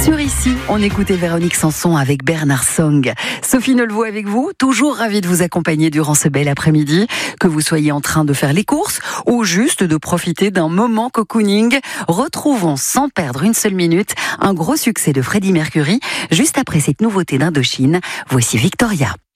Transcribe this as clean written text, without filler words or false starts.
Sur Ici, on écoutait Véronique Sanson avec Bernard Song. Sophie Neulevaux avec vous, toujours ravie de vous accompagner durant ce bel après-midi, que vous soyez en train de faire les courses ou juste de profiter d'un moment cocooning. Retrouvons sans perdre une seule minute un gros succès de Freddie Mercury juste après cette nouveauté d'Indochine. Voici Victoria.